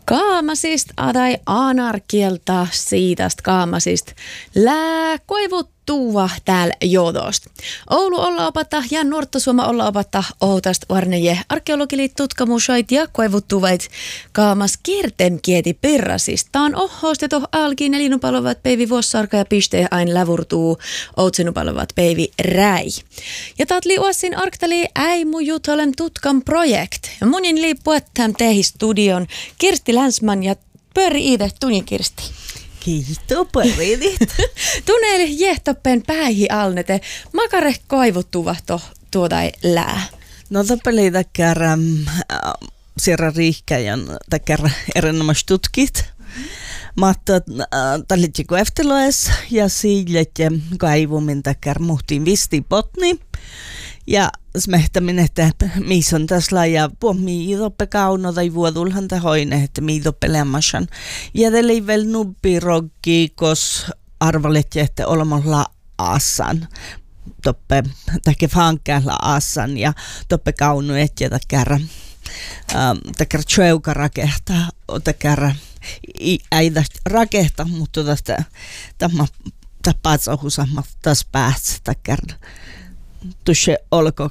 Kaamasist tai anarkielta siitast kaamasist lää koivuttuva täällä jodost. Oulu olla opata ja Nuorttosuoma olla opata ootast varneje arkeologili tutkamusoit ja koivuttuvait kaamas kiertemkieti perrasist. Taan ohhosteto alkiin elinupalovat peivi vuossarka ja piste ain lävurtuu outsenupalovat peivi räi. Ja taat liuassin arktali äimujutalen tutkan projekt. Munin liippuettam tehi studion Kirsti Länsman ja pöri iide tunnin Kirsti. Kiitos, pöridit. Tunneli jehtoppen päihi alnete. Makare koivuttuva tuota lää. No tappeli takkara sierra riihkäjän takkara erinomaisesti tutkit. Mutta tallitko efteloes ja siiletje kaivumin takkara muhtiin visti potni. Ja smehtäminen, että missä on tässä ja puhumii idoppe kauno tai vuodulhan te hoine, että miidoppe lämmäsän. Ja teillä vielä nubbi roggi, kos arvaletje, että olemalla aasan. Toppe takia fankäällä aasan ja toppe kauno etje takara tjeuka rakehtaa, takara ei rakehta, mutta tästä tämä tapatsohusamma taas päässä takara. Tuossa olko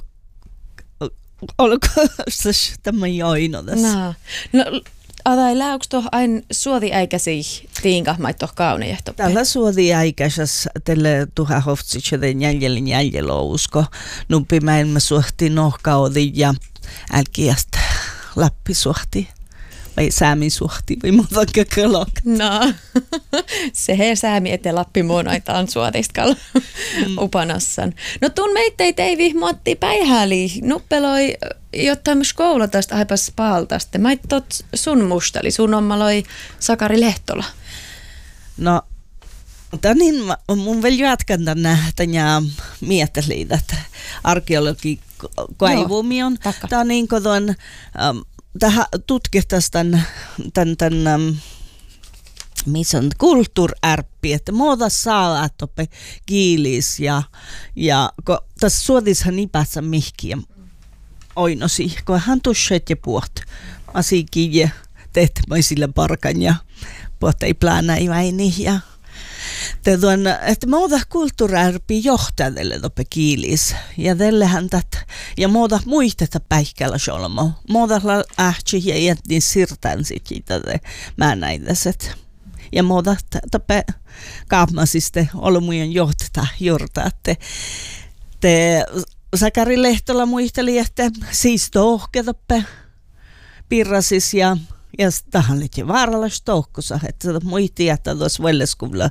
tämä joino tässä. No, adai läyks tuohon aina suodiäikäsi tiinkahmait tuohon kaunejehto? Tällä suodiäikäisessä tälle tuhan hoftsiksen jäljellä usko. Numpi mä suhti nohkaudi ja älkiästä Lappi suhti. Vai Säämi suhti, vai muuta kökölok. No, se he Säämi ette Lappi muonaitaan suotistkalla upanassan. No tuun meittei teivi Matti Päihäli nuppeloi, jotta me skoulotasta aipas paaltaste. Mä tot sun mustali, sun ommaloi Sakari Lehtola. No, niin mun vielä jatkan tänne miettelin, että arkeologi kaivumion. Tämä on niin kuin tuon tähän tutkitaan tämän missä on kulttuurärppi, että muuta saa toppe kiilis ja kun tässä suotishan nipässä mihkiä oinosi, kun hän tusset ja puhut asiakin ja teet sillä parkan ja puhut ei plana ei väini ja että muuta kulttuurärppi johtaa tälle toppe kiilis ja tällähän tätä ja muuta muistetta päihkällä solmo muuta ähtsi ja jättiin sirtään siitä mä näin tässä ja muuta toppe kaapmasiste olmujen johtaa jorta että te Sakari Lehtola muisteli että siis tohke toppe pirrasis ja tähän liittyy vaaralais tohkossa, että muisti, että tuossa veljeskuvulla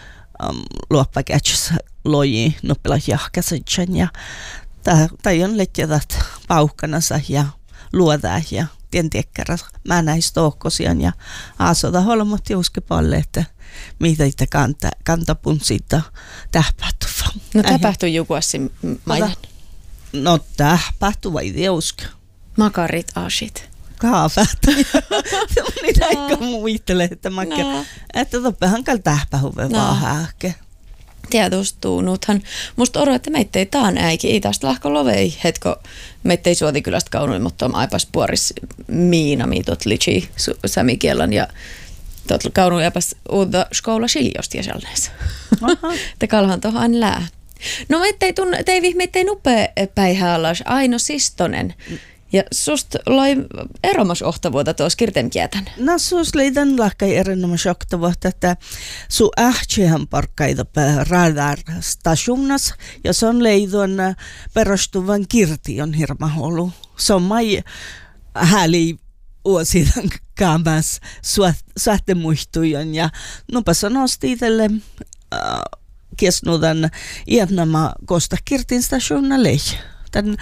luoppakätsä loji noppelas jahkasitsen ja tai on liittyvät pauhkanansa ja luodaan ja tientekkäräs mä näis tohkosian ja aasota holmot juuske palle, että mitä itse kantapun siitä tähpähtuvaa. No tähpähtui jukuassi maiden? No tähpähtu vai teuska. Makarit aasit. Kaafat. Niitä aika muistele, että toppehan kal tähpähuve vaan hääke. Tietustuu. Nythän musta oro, että meitä ei taan äiki. Ei tästä lahko lovei hetko. Meitä ei Suotikylästä kaunuin, mutta on aipas puoris miinami tot litsi samikielän ja tot kaunuin aipas uutta skoula siljosti ja sellaisessa. Te kalhan tohan lää. No meitä ei nupe päihäällas Aino Sistonen. Ja susta loi eromas ohtavuutta tuossa kirtemkietän. No sus leidän lahkai eromas ohtavuutta, että su ähtsehän parkkaita radarstationas ja se on leidon perustuvan kirtion hirmaholu. Se on mai häli vuosidan kaamas suhtemuistujan ja nopa sanosti itselle kesnudan iätnämä kosta kirtin stationna lei. Tän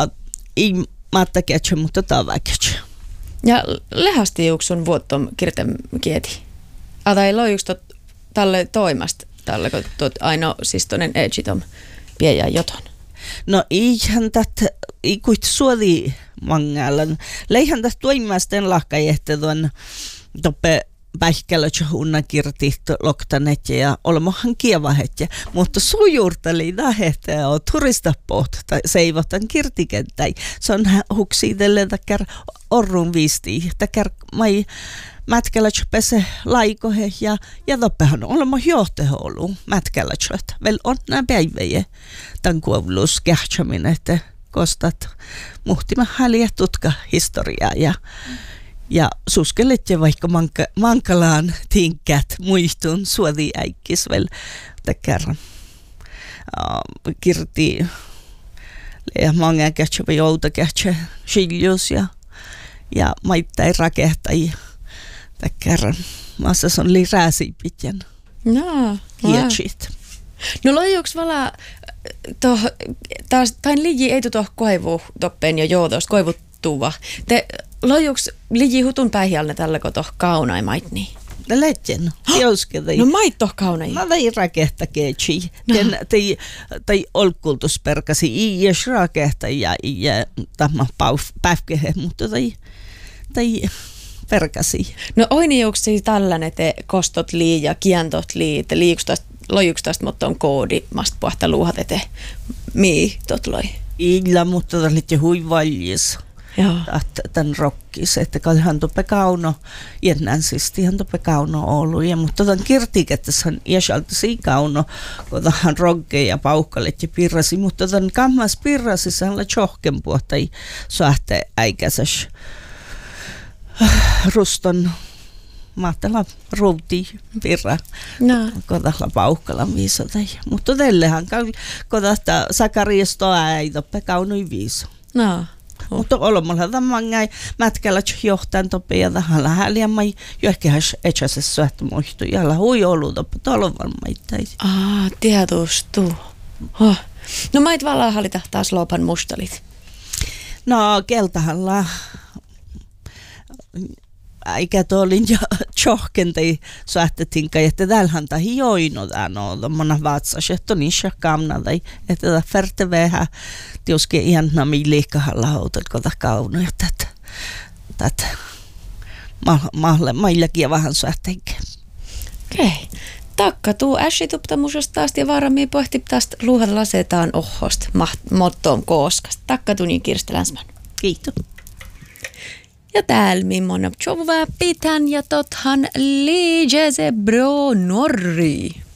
Mattakätsä, mutta tavakätsä. Ja lehasti sun vuottom kirtem kieti. Tai loijuks tälle toimasta, tälle kun Aino Sistonen etsitom piejä joton? No eihän tätä, ei kuit suodi mangalan. Leihän tästä toimasten lahkai, että tuon toppe päihkällä unna kirtit loktanet ja olemohan kievahet. Mutta sujuurtali tähet on turistapoht tai seivotan kirtikenttäi. Se on huksiitelle takar orrun viisti. Takar mai mätkälät pese laikohe ja toppehan olemme johtoholu mätkälät. Vel on nämä päiväjä tämän kuollus kähtsäminen, että kostat muhtima häliä tutka historiaa ja suskelet ja vaikka mankalaan tinkät muistun suodi äikkis vel kerran. Kirti ja mange kähtsä vai outa kähtsä siljus ja maittai rakehtai kerran. Massa on liräsi pitän. No, hietsit. No lojuks vala tain liji ei tuohon koivu toppeen jo joutosta koivuttuva. Te lojuks liji hutun päihialne tällä kun toh kaunai mait niin? Lätjen, jouskedai. No mait toh kaunai. Mä tai rakehtakeetsi. Tai olkultusperkasi iäs rakehtai ja tämä päivkehe, mutta tai perkasi. No oiniuks siis tällainen te kostot lii ja kientot lii, te lojuks tästä mutta on koodi mast puhta luuhat ete mii tot loi. Illa, mutta tämä oli hui valjis. Tämän rokkis, että hän toppe kauno, jännänsisti hän toppe kauno ollut. Ja mutta tämän kirtik, että se on iäsalta sii kauno, kun hän rogge ja paukkalet ja pirrasi. Mutta tämän kammas pirrasi, se on tjohken puhta, ei suhte äikäsäs ruston mahtella ruuti pirra, kodalla paukkalan viisota. Mutta tällehän kodasta sakaristoa ei toppe kaunoi viiso. No. Mutta olemalla tämängai mätkällä johtajan toppe ja tähän lähellä mai jo ehkä etsässä syöttä muistu ja hui ollut toppe tolvan maittais. Tietustu. No mait valahalita taas lopan mustalit. No keltahalla eikä tuolin ja tjohkentai suhtettinka, että täällähän tahi joinut on tommoinen vatsas, että on isä kamnalai, että tämä färte vähän tiuske ihan nami liikkahalla houtot, kun tämä kauno, että maillakin vähän suhtenkin. Okei. Takka tuu ässituptamusesta taas ja varammin pohti tästä luuhat lasetaan ohosta mottoon kooskasta. Takka tuu niin Kirsti Länsman. Kiitos. Ja täällä millainen pitän ja tothan liijese bro norri.